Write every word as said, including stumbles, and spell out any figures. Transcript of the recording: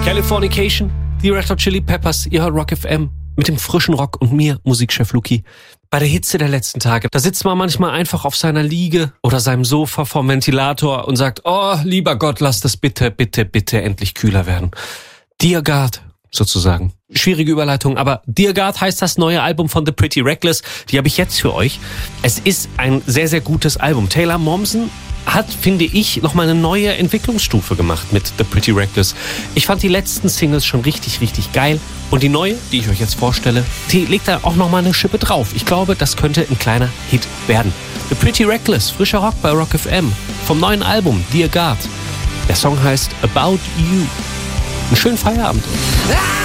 Californication, die Red Hot Chili Peppers, ihr hört Rock F M mit dem frischen Rock und mir, Musikchef Luki. Bei der Hitze der letzten Tage, da sitzt man manchmal einfach auf seiner Liege oder seinem Sofa vorm Ventilator und sagt, oh, lieber Gott, lass das bitte, bitte, bitte endlich kühler werden. Dear God, sozusagen. Schwierige Überleitung, aber Dear God heißt das neue Album von The Pretty Reckless. Die habe ich jetzt für euch. Es ist ein sehr, sehr gutes Album. Taylor Momsen hat, finde ich, nochmal eine neue Entwicklungsstufe gemacht mit The Pretty Reckless. Ich fand die letzten Singles schon richtig, richtig geil. Und die neue, die ich euch jetzt vorstelle, die legt da auch nochmal eine Schippe drauf. Ich glaube, das könnte ein kleiner Hit werden. The Pretty Reckless, frischer Rock bei Rock F M. Vom neuen Album Dear God. Der Song heißt About You. Einen schönen Feierabend.